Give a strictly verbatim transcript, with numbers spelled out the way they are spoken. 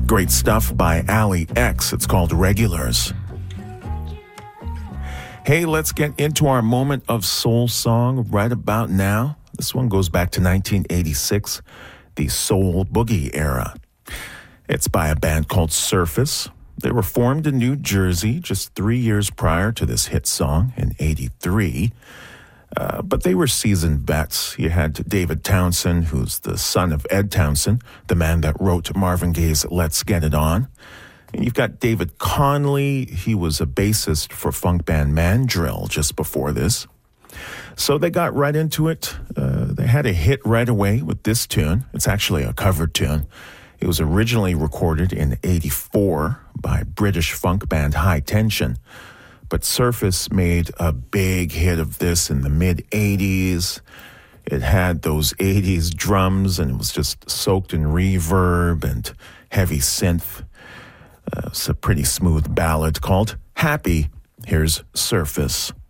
Great stuff by Ali X. It's called Regulars. Hey, let's get into our moment of soul song right about now. This one goes back to nineteen eighty-six, the soul boogie era. It's by a band called Surface. They were formed in New Jersey just three years prior to this hit song in eighty-three. Uh, but they were seasoned vets. You had David Townsend, who's the son of Ed Townsend, the man that wrote Marvin Gaye's Let's Get It On. And you've got David Conley. He was a bassist for funk band Mandrill just before this. So they got right into it. Uh, they had a hit right away with this tune. It's actually a cover tune. It was originally recorded in eighty-four by British funk band High Tension. But Surface made a big hit of this in the mid-eighties. It had those eighties drums, and it was just soaked in reverb and heavy synth. Uh, it's a pretty smooth ballad called Happy. Here's Surface.